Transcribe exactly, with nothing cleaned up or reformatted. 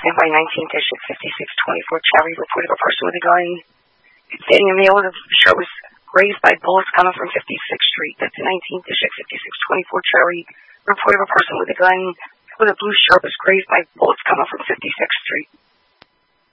by nineteen District fifty-six twenty-four Cherry reported a person with a gun standing in the middle of the shirt was grazed by bullets coming from fifty-sixth Street. That's nineteen District fifty-six twenty-four Cherry reported a person with a gun with a blue shirt was grazed by bullets coming from fifty-sixth Street.